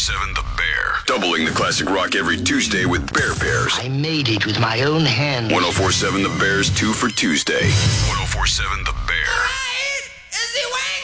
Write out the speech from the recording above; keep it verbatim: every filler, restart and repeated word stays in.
seven The Bear. Doubling the classic rock every Tuesday with Bear Bears. I made it with my own hands. one oh four point seven The Bear's two for Tuesday. one oh four point seven The Bear. All right, is he waiting?